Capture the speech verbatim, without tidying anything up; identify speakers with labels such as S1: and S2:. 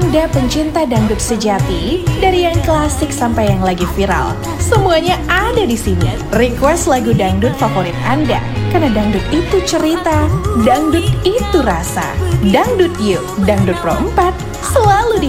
S1: Anda pencinta dangdut sejati, dari yang klasik sampai yang lagi viral, semuanya ada di sini. Request lagu dangdut favorit Anda, karena dangdut itu cerita, dangdut itu rasa. Dangdut Yuk, Dangdut Pro empat, selalu di